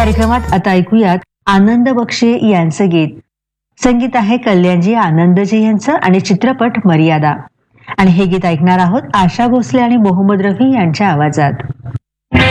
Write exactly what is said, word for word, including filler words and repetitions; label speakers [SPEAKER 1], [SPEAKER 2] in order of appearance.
[SPEAKER 1] कार्यक्रमात आता ऐकूयात आनंद बक्षे यांचं गीत. संगीत आहे कल्याणजी आनंदजी यांचं आणि चित्रपट मर्यादा. आणि हे गीत ऐकणार आहोत आशा भोसले आणि मोहम्मद रफी यांच्या आवाजात.